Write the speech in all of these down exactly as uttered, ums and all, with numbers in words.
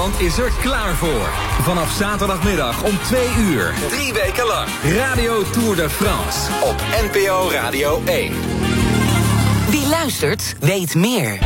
Nederland is er klaar voor. Vanaf zaterdagmiddag om twee uur. Drie weken lang. Radio Tour de France. Op N P O Radio één. Wie luistert, weet meer.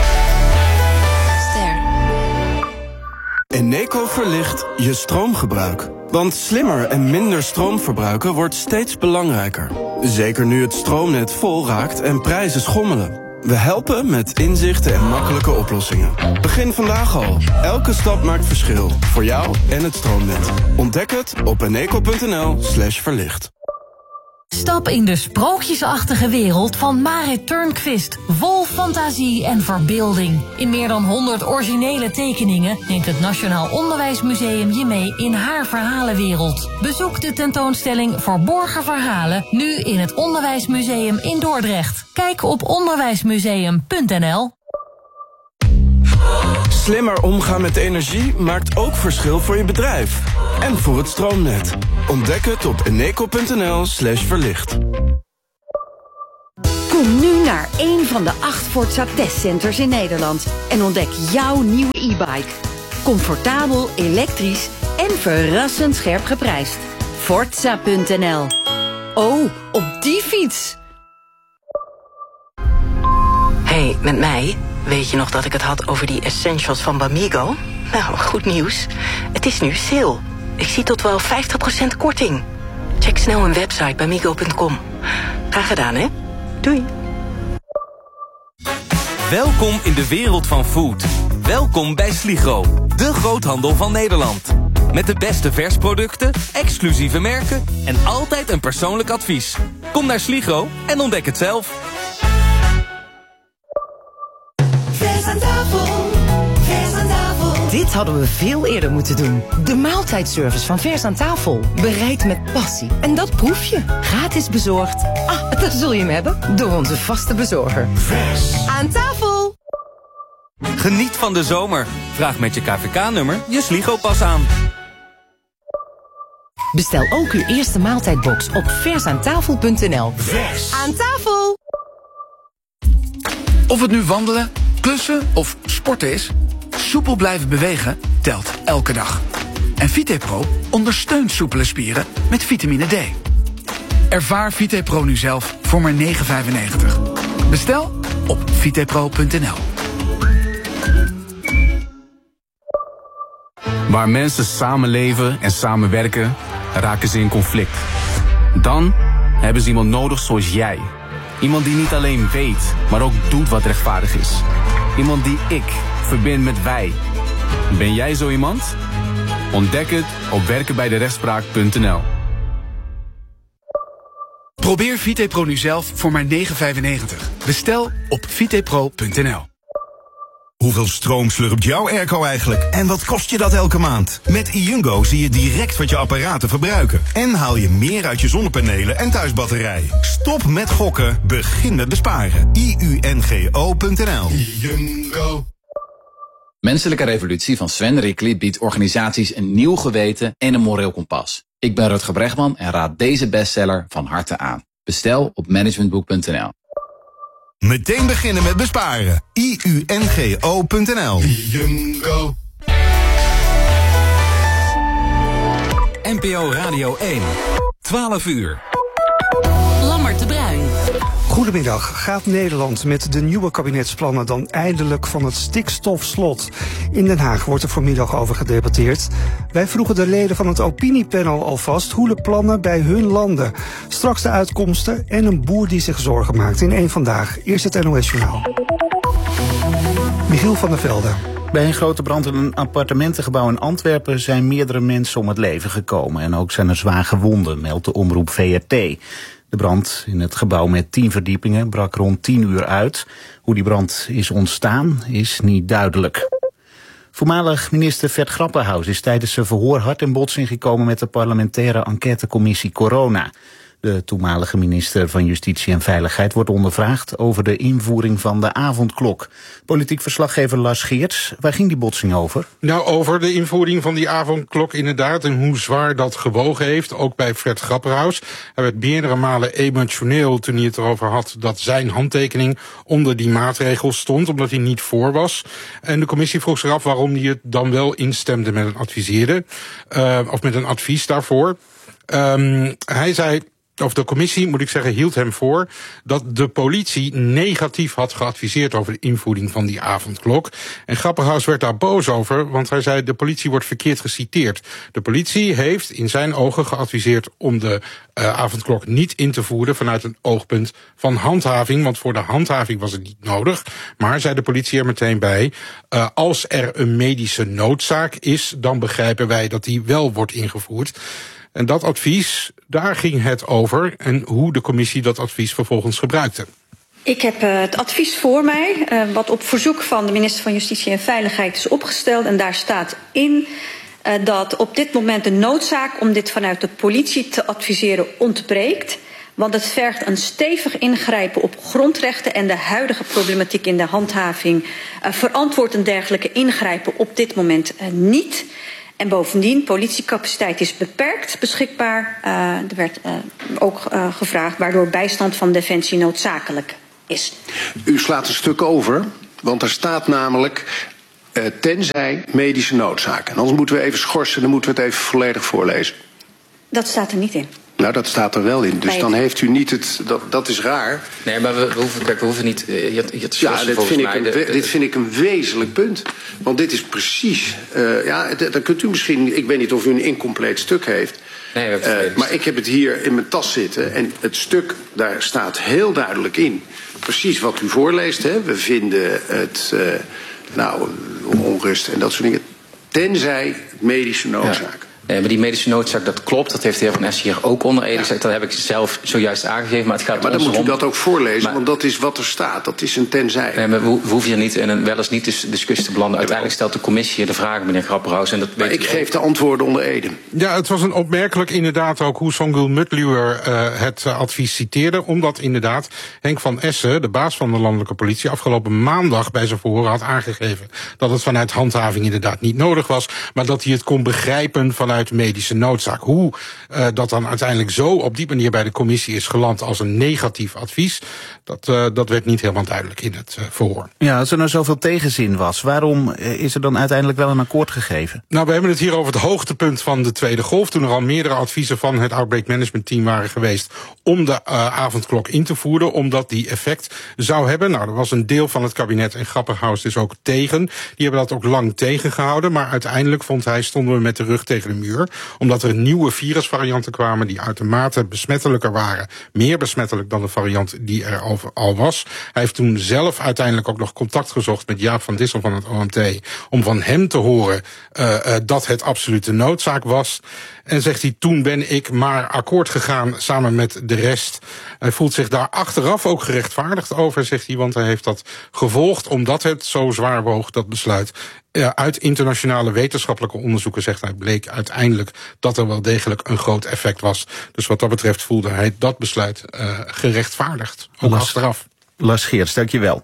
Ster. Eneco verlicht je stroomgebruik. Want slimmer en minder stroom verbruiken wordt steeds belangrijker. Zeker nu het stroomnet vol raakt en prijzen schommelen. We helpen met inzichten en makkelijke oplossingen. Begin vandaag al. Elke stap maakt verschil. Voor jou en het stroomnet. Ontdek het op eneco.nl slash verlicht. Stap in de sprookjesachtige wereld van Marit Turnquist. Vol fantasie en verbeelding. In meer dan honderd originele tekeningen neemt het Nationaal Onderwijsmuseum je mee in haar verhalenwereld. Bezoek de tentoonstelling Verborgen Verhalen nu in het Onderwijsmuseum in Dordrecht. Kijk op onderwijsmuseum punt n l. Slimmer omgaan met energie maakt ook verschil voor je bedrijf. En voor het stroomnet. Ontdek het op eneco.nl slash verlicht. Kom nu naar een van de acht Forza testcenters in Nederland en ontdek jouw nieuwe e-bike. Comfortabel, elektrisch en verrassend scherp geprijsd. Forza punt n l. Oh, op die fiets! Hey, met mij? Weet je nog dat ik het had over die essentials van Bamigo? Nou, goed nieuws. Het is nu sale. Ik zie tot wel vijftig procent korting. Check snel hun website bamigo punt com. Graag gedaan, hè? Doei. Welkom in de wereld van food. Welkom bij Sligro, de groothandel van Nederland. Met de beste versproducten, exclusieve merken en altijd een persoonlijk advies. Kom naar Sligro en ontdek het zelf. Vers aan tafel, vers aan tafel. Dit hadden we veel eerder moeten doen. De maaltijdservice van Vers aan tafel. Bereid met passie. En dat proef je. Gratis bezorgd. Ah, daar zul je hem hebben. Door onze vaste bezorger. Vers aan tafel. Geniet van de zomer. Vraag met je K V K-nummer je Sligro-pas aan. Bestel ook uw eerste maaltijdbox op versaantafel punt n l. Vers aan tafel. Of het nu wandelen, klussen of sporten is, soepel blijven bewegen telt elke dag. En VitePro ondersteunt soepele spieren met vitamine D. Ervaar VitePro nu zelf voor maar negen vijfennegentig. Bestel op vitepro punt n l. Waar mensen samenleven en samenwerken, raken ze in conflict. Dan hebben ze iemand nodig zoals jij. Iemand die niet alleen weet, maar ook doet wat rechtvaardig is. Iemand die ik verbind met wij. Ben jij zo iemand? Ontdek het op werken bij de rechtspraak punt n l. Probeer VitePro nu zelf voor maar negen vijfennegentig. Bestel op vitepro punt n l. Hoeveel stroom slurpt jouw airco eigenlijk? En wat kost je dat elke maand? Met iUngo zie je direct wat je apparaten verbruiken. En haal je meer uit je zonnepanelen en thuisbatterij. Stop met gokken, begin met besparen. I U N G O punt n l. iUngo. Menselijke Revolutie van Sven Rickli biedt organisaties een nieuw geweten en een moreel kompas. Ik ben Rutger Bregman en raad deze bestseller van harte aan. Bestel op managementboek punt n l. Meteen beginnen met besparen. I U N G O punt n l. iUngo. N P O Radio één. twaalf uur. Lammert de Bruin. Goedemiddag. Gaat Nederland met de nieuwe kabinetsplannen dan eindelijk van het stikstofslot? In Den Haag wordt er vanmiddag over gedebatteerd. Wij vroegen de leden van het opiniepanel alvast hoe de plannen bij hun landen. Straks de uitkomsten en een boer die zich zorgen maakt in één Vandaag. Eerst het N O S-journaal. Michiel van der Velde. Bij een grote brand in een appartementengebouw in Antwerpen zijn meerdere mensen om het leven gekomen. En ook zijn er zwaar gewonden, meldt de omroep V R T. De brand in het gebouw met tien verdiepingen brak rond tien uur uit. Hoe die brand is ontstaan is niet duidelijk. Voormalig minister Vert Grapperhaus is tijdens zijn verhoor hard in botsing gekomen met de parlementaire enquêtecommissie Corona. De toenmalige minister van Justitie en Veiligheid wordt ondervraagd over de invoering van de avondklok. Politiek verslaggever Lars Geerts, waar ging die botsing over? Nou, over de invoering van die avondklok inderdaad en hoe zwaar dat gewogen heeft. Ook bij Fred Grapperhaus. Hij werd meerdere malen emotioneel toen hij het erover had dat zijn handtekening onder die maatregel stond, omdat hij niet voor was. En de commissie vroeg zich af waarom hij het dan wel instemde met een adviseerde, uh, of met een advies daarvoor. Um, hij zei, of de commissie, moet ik zeggen, hield hem voor dat de politie negatief had geadviseerd over de invoering van die avondklok. En Grapperhaus werd daar boos over, want hij zei de politie wordt verkeerd geciteerd. De politie heeft in zijn ogen geadviseerd om de uh, avondklok niet in te voeren vanuit een oogpunt van handhaving, want voor de handhaving was het niet nodig. Maar, zei de politie er meteen bij, uh, als er een medische noodzaak is, dan begrijpen wij dat die wel wordt ingevoerd. En dat advies, daar ging het over en hoe de commissie dat advies vervolgens gebruikte. Ik heb uh, het advies voor mij, uh, wat op verzoek van de minister van Justitie en Veiligheid is opgesteld. En daar staat in uh, dat op dit moment de noodzaak om dit vanuit de politie te adviseren ontbreekt. Want het vergt een stevig ingrijpen op grondrechten en de huidige problematiek in de handhaving uh, verantwoordt een dergelijke ingrijpen op dit moment uh, niet. En bovendien, politiecapaciteit is beperkt beschikbaar. Uh, er werd uh, ook uh, gevraagd waardoor bijstand van Defensie noodzakelijk is. U slaat een stuk over, want er staat namelijk uh, tenzij medische noodzaak. En anders moeten we even schorsen, dan moeten we het even volledig voorlezen. Dat staat er niet in. Nou, dat staat er wel in. Dus nee. Dan heeft u niet het... Dat, dat is raar. Nee, maar we, we, hoeven, kijk, we hoeven niet... Je, je het ja, dit vind, ik een, de, de, dit vind ik een wezenlijk punt. Want dit is precies... Uh, ja, dan kunt u misschien... Ik weet niet of u een incompleet stuk heeft. Nee, we hebben uh, maar ik heb het hier in mijn tas zitten. En het stuk, daar staat heel duidelijk in. Precies wat u voorleest. Hè. We vinden het... Uh, nou, onrust en dat soort dingen. Tenzij medische noodzaak. Ja. Nee, maar die medische noodzaak, dat klopt. Dat heeft de heer Van Esch hier ook onder Ede gezegd. Dat heb ik zelf zojuist aangegeven. Maar het gaat ja, maar dan ons moet u om... dat ook voorlezen, maar... want dat is wat er staat. Dat is een tenzij. Nee, maar we, we hoeven hier niet in een wel eens niet discussie te belanden. Uiteindelijk stelt de commissie de vragen, meneer Grapperhaus. En dat maar weet ik geef de antwoorden onder Ede. Ja, het was een opmerkelijk inderdaad ook hoe Songül Mutluer uh, het uh, advies citeerde. Omdat inderdaad Henk van Essen, de baas van de landelijke politie, afgelopen maandag bij zijn verhoor had aangegeven dat het vanuit handhaving inderdaad niet nodig was. Maar dat hij het kon begrijpen vanuit medische noodzaak. Hoe uh, dat dan uiteindelijk zo op die manier bij de commissie is geland als een negatief advies, dat, uh, dat werd niet helemaal duidelijk in het uh, verhoor. Ja, als er nou zoveel tegenzin was, waarom is er dan uiteindelijk wel een akkoord gegeven? Nou, we hebben het hier over het hoogtepunt van de tweede golf, toen er al meerdere adviezen van het Outbreak Management Team waren geweest om de uh, avondklok in te voeren, omdat die effect zou hebben. Nou, er was een deel van het kabinet en Grapperhaus dus ook tegen. Die hebben dat ook lang tegengehouden, maar uiteindelijk, vond hij, stonden we met de rug tegen de muur, omdat er nieuwe virusvarianten kwamen die uitermate besmettelijker waren. Meer besmettelijk dan de variant die er al was. Hij heeft toen zelf uiteindelijk ook nog contact gezocht met Jaap van Dissel van het O M T, om van hem te horen uh, uh, dat het absolute noodzaak was. En zegt hij, toen ben ik maar akkoord gegaan samen met de rest. Hij voelt zich daar achteraf ook gerechtvaardigd over, zegt hij, want hij heeft dat gevolgd omdat het zo zwaar woog, dat besluit. Ja, uit internationale wetenschappelijke onderzoeken, zegt hij, bleek uiteindelijk dat er wel degelijk een groot effect was. Dus wat dat betreft voelde hij dat besluit uh, gerechtvaardigd, ook Lars, achteraf. Lars Geerts, dankjewel.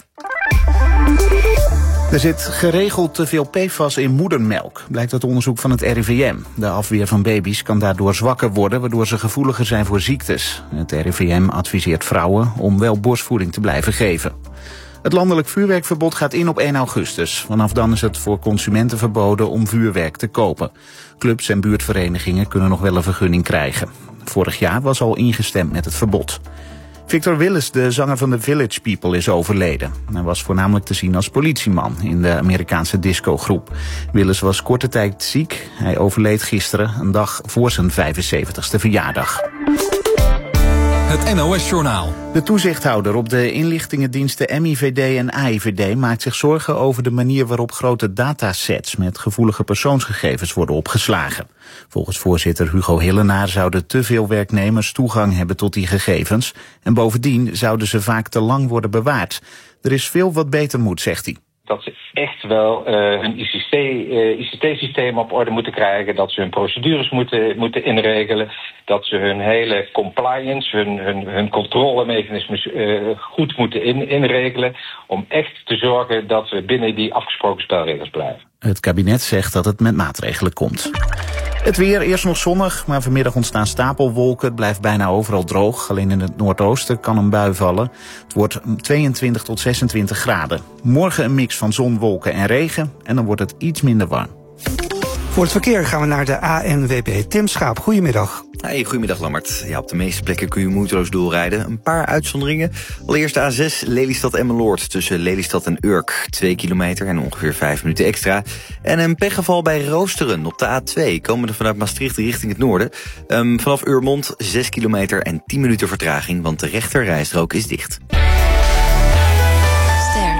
Er zit geregeld te veel P F A S in moedermelk, blijkt uit onderzoek van het R I V M. De afweer van baby's kan daardoor zwakker worden, waardoor ze gevoeliger zijn voor ziektes. Het R I V M adviseert vrouwen om wel borstvoeding te blijven geven. Het landelijk vuurwerkverbod gaat in op één augustus. Vanaf dan is het voor consumenten verboden om vuurwerk te kopen. Clubs en buurtverenigingen kunnen nog wel een vergunning krijgen. Vorig jaar was al ingestemd met het verbod. Victor Willis, de zanger van The Village People, is overleden. Hij was voornamelijk te zien als politieman in de Amerikaanse discogroep. Willis was korte tijd ziek. Hij overleed gisteren, een dag voor zijn vijfenzeventigste verjaardag. Het N O S-journaal. De toezichthouder op de inlichtingendiensten M I V D en A I V D maakt zich zorgen over de manier waarop grote datasets met gevoelige persoonsgegevens worden opgeslagen. Volgens voorzitter Hugo Hillenaar zouden te veel werknemers toegang hebben tot die gegevens en bovendien zouden ze vaak te lang worden bewaard. Er is veel wat beter moet, zegt hij. Dat ze echt wel uh, hun I C T, uh, I C T-systeem op orde moeten krijgen. Dat ze hun procedures moeten, moeten inregelen. Dat ze hun hele compliance, hun, hun, hun controlemechanismes uh, goed moeten in, inregelen. Om echt te zorgen dat we binnen die afgesproken spelregels blijven. Het kabinet zegt dat het met maatregelen komt. Het weer, eerst nog zonnig, maar vanmiddag ontstaan stapelwolken. Het blijft bijna overal droog. Alleen in het noordoosten kan een bui vallen. Het wordt tweeëntwintig tot zesentwintig graden. Morgen een mix van zon, wolken en regen. En dan wordt het iets minder warm. Voor het verkeer gaan we naar de A N W B. Tim Schaap, goedemiddag. Hey, goedemiddag Lammert. Ja, op de meeste plekken kun je moeiteloos doorrijden. Een paar uitzonderingen. Allereerst de A zes Lelystad-Emmeloord tussen Lelystad en Urk. Twee kilometer en ongeveer vijf minuten extra. En een pechgeval bij Roosteren op de A twee. Komen er vanuit Maastricht richting het noorden. Um, vanaf Urmond zes kilometer en tien minuten vertraging, want de rechterrijstrook is dicht. Ster.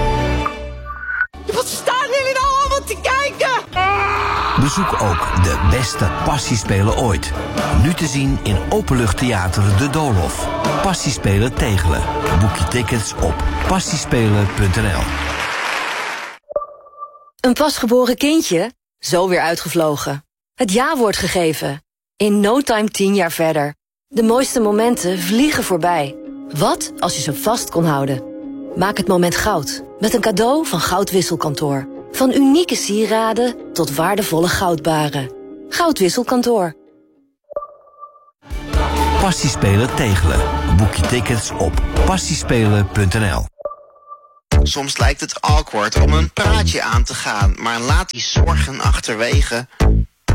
Wat staan jullie nou allemaal te kijken? Bezoek ook de beste passiespelen ooit. Nu te zien in Openluchttheater De Doolhof. Passiespelen Tegelen. Boek je tickets op passiespelen punt n l. Een pasgeboren kindje? Zo weer uitgevlogen. Het ja-woord gegeven. In no time tien jaar verder. De mooiste momenten vliegen voorbij. Wat als je ze vast kon houden? Maak het moment goud. Met een cadeau van Goudwisselkantoor. Van unieke sieraden tot waardevolle goudbaren. Goudwisselkantoor. Passiespelen Tegelen. Boek je tickets op passiespelen punt n l. Soms lijkt het awkward om een praatje aan te gaan, maar laat die zorgen achterwege.